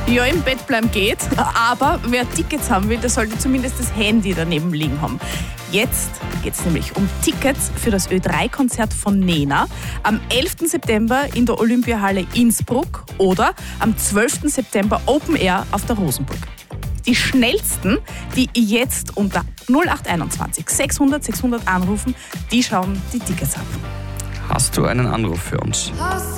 Ja, im Bett bleiben geht, aber wer Tickets haben will, der sollte zumindest das Handy daneben liegen haben. Jetzt geht es nämlich um Tickets für das Ö3-Konzert von Nena am 11. September in der Olympiahalle Innsbruck oder am 12. September Open Air auf der Rosenburg. Die schnellsten, die jetzt unter 0821 600 600 anrufen, die schauen die Tickets ab. Hast du einen Anruf für uns?